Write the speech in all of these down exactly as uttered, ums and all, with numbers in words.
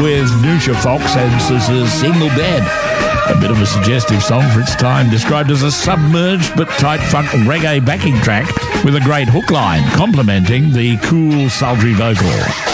with Nusha Fox and a Single Bed. A bit of a suggestive song for its time, described as a submerged but tight funk reggae backing track with a great hook line, complementing the cool, sultry vocal.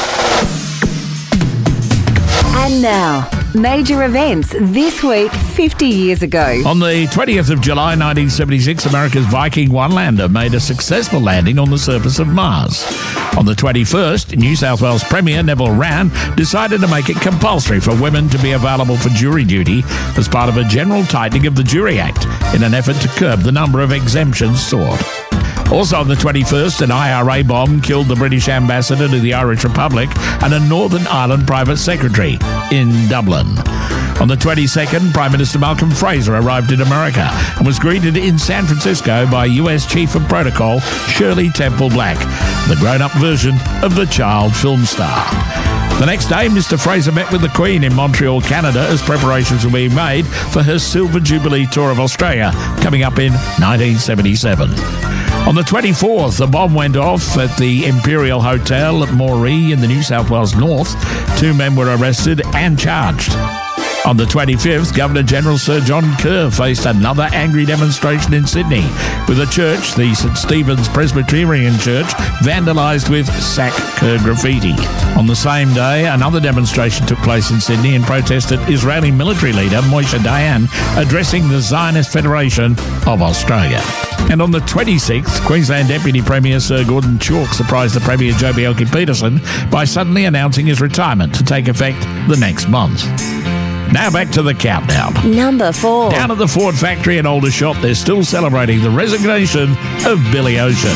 And now, major events this week fifty years ago. On the twentieth of July nineteen seventy-six, America's Viking one lander made a successful landing on the surface of Mars. On the twenty-first, New South Wales Premier Neville Wran decided to make it compulsory for women to be available for jury duty as part of a general tightening of the Jury Act in an effort to curb the number of exemptions sought. Also on the twenty-first, an I R A bomb killed the British ambassador to the Irish Republic and a Northern Ireland private secretary in Dublin. On the twenty-second, Prime Minister Malcolm Fraser arrived in America and was greeted in San Francisco by U S Chief of Protocol Shirley Temple Black, the grown-up version of the child film star. The next day, Mister Fraser met with the Queen in Montreal, Canada, as preparations were being made for her Silver Jubilee Tour of Australia, coming up in nineteen seventy-seven. On the twenty-fourth, a bomb went off at the Imperial Hotel at Moree in the New South Wales North. Two men were arrested and charged. On the twenty-fifth, Governor-General Sir John Kerr faced another angry demonstration in Sydney, with a church, the St Stephen's Presbyterian Church, vandalised with "Sack Kerr" graffiti. On the same day, another demonstration took place in Sydney in protest at Israeli military leader Moshe Dayan addressing the Zionist Federation of Australia. And on the twenty-sixth, Queensland Deputy Premier Sir Gordon Chalk surprised the Premier Joh Bjelke-Petersen by suddenly announcing his retirement to take effect the next month. Now back to the countdown. Number four. Down at the Ford factory in Aldershot, they're still celebrating the resignation of Billy Ocean.